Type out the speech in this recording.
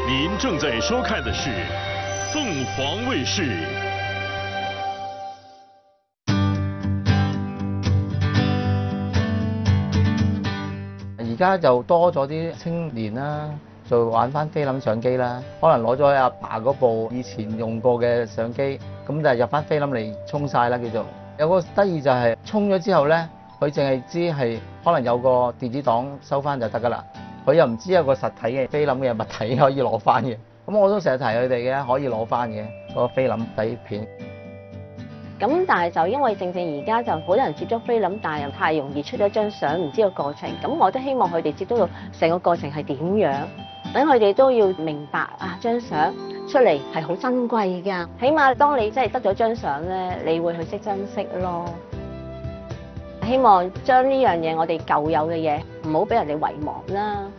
您正在收看的是凤凰卫视。 而家就多咗啲青年啦，就玩翻菲林相機啦，可能攞咗阿爸嗰部以前用過嘅相機，咁就入翻菲林嚟沖晒啦，叫做。有個得意就係沖咗之後咧，佢淨係知係可能有個電子檔收翻就得㗎啦，佢又唔知有個實體嘅菲林嘅物體可以攞翻嘅。咁我都成日提佢哋嘅，可以攞翻嘅個菲林底片。 咁但係就因為正而家就好多人接觸菲林，但係又太容易出咗張相，唔知個過程。咁我都希望佢哋接觸到成個過程係點樣，等佢哋都要明白啊，張相出嚟係好珍貴㗎。起碼當你真係得咗張相咧，你會去識珍惜咯。希望將呢樣嘢我哋舊有嘅嘢唔好俾人哋遺忘啦。